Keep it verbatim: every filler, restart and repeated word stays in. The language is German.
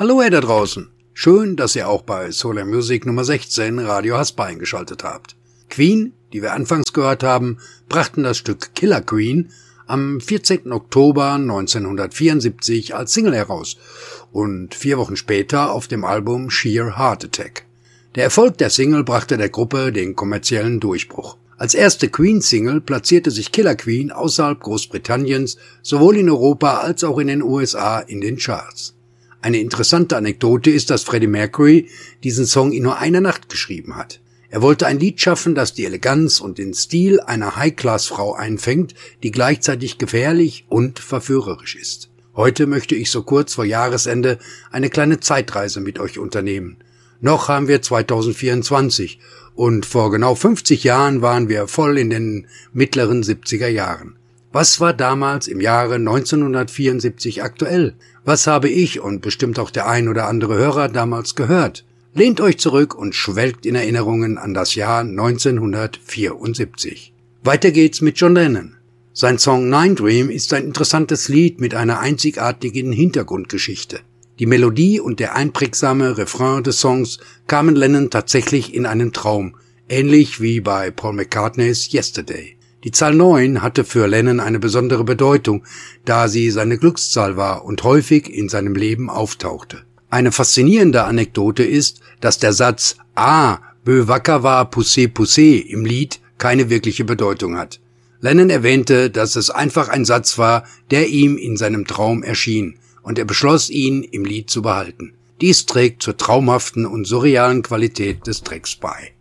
Hallo ihr da draußen. Schön, dass ihr auch bei Solar Music Nummer sechzehn Radio Haspa eingeschaltet habt. Queen, die wir anfangs gehört haben, brachten das Stück Killer Queen am vierzehnten Oktober neunzehnhundertvierundsiebzig als Single heraus und vier Wochen später auf dem Album Sheer Heart Attack. Der Erfolg der Single brachte der Gruppe den kommerziellen Durchbruch. Als erste Queen-Single platzierte sich Killer Queen außerhalb Großbritanniens sowohl in Europa als auch in den U S A in den Charts. Eine interessante Anekdote ist, dass Freddie Mercury diesen Song in nur einer Nacht geschrieben hat. Er wollte ein Lied schaffen, das die Eleganz und den Stil einer High-Class-Frau einfängt, die gleichzeitig gefährlich und verführerisch ist. Heute möchte ich so kurz vor Jahresende eine kleine Zeitreise mit euch unternehmen. Noch haben wir zweitausendvierundzwanzig und vor genau fünfzig Jahren waren wir voll in den mittleren siebziger Jahren. Was war damals im Jahre neunzehnhundertvierundsiebzig aktuell? Was habe ich und bestimmt auch der ein oder andere Hörer damals gehört? Lehnt euch zurück und schwelgt in Erinnerungen an das Jahr neunzehnhundertvierundsiebzig. Weiter geht's mit John Lennon. Sein Song Nine Dream ist ein interessantes Lied mit einer einzigartigen Hintergrundgeschichte. Die Melodie und der einprägsame Refrain des Songs kamen Lennon tatsächlich in einem Traum, ähnlich wie bei Paul McCartneys Yesterday. Die Zahl neun hatte für Lennon eine besondere Bedeutung, da sie seine Glückszahl war und häufig in seinem Leben auftauchte. Eine faszinierende Anekdote ist, dass der Satz Ah, bö wacker war Poussé Poussé im Lied keine wirkliche Bedeutung hat. Lennon erwähnte, dass es einfach ein Satz war, der ihm in seinem Traum erschien, und er beschloss, ihn im Lied zu behalten. Dies trägt zur traumhaften und surrealen Qualität des Tracks bei.